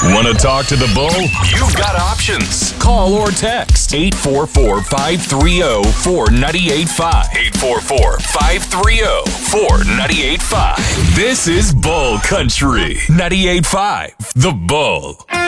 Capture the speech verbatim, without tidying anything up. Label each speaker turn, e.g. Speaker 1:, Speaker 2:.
Speaker 1: Want to talk to the Bull? You've got options. Call or text eight four four, five three zero, four nine eight five. eight four four, five three zero, four nine eight five. This is Bull Country ninety-eight point five, The Bull.